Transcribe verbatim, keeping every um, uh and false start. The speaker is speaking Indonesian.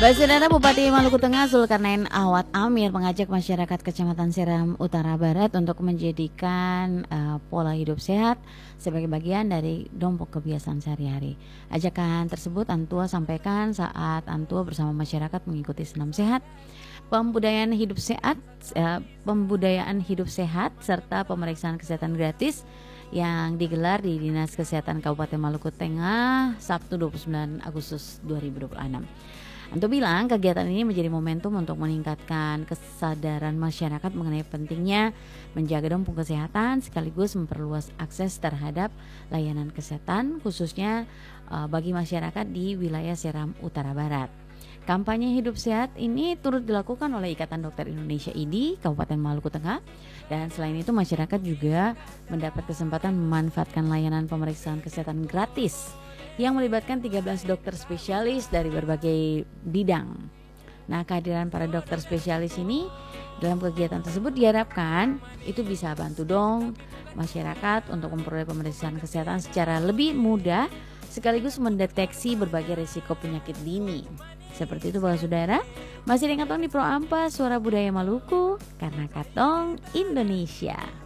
Baik, Saudara, Bupati Maluku Tengah Zulkarnain Awad Amir mengajak masyarakat Kecamatan Seram Utara Barat untuk menjadikan uh, pola hidup sehat sebagai bagian dari dompok kebiasaan sehari-hari. Ajakan tersebut Antua sampaikan saat Antua bersama masyarakat mengikuti senam sehat, pembudayaan hidup sehat, uh, pembudayaan hidup sehat serta pemeriksaan kesehatan gratis yang digelar di Dinas Kesehatan Kabupaten Maluku Tengah Sabtu dua puluh sembilan Agustus dua ribu dua puluh enam. Anto bilang kegiatan ini menjadi momentum untuk meningkatkan kesadaran masyarakat mengenai pentingnya menjaga dompok kesehatan sekaligus memperluas akses terhadap layanan kesehatan khususnya uh, bagi masyarakat di wilayah Seram Utara Barat. Kampanye hidup sehat ini turut dilakukan oleh Ikatan Dokter Indonesia I D I Kabupaten Maluku Tengah, dan selain itu masyarakat juga mendapat kesempatan memanfaatkan layanan pemeriksaan kesehatan gratis yang melibatkan tiga belas dokter spesialis dari berbagai bidang. Nah, kehadiran para dokter spesialis ini dalam kegiatan tersebut diharapkan itu bisa bantu dong masyarakat untuk memperoleh pemeriksaan kesehatan secara lebih mudah sekaligus mendeteksi berbagai risiko penyakit dini. Seperti itu Bapak Saudara, masih dengan Katong di Pro Ampas Suara Budaya Maluku karena Katong Indonesia.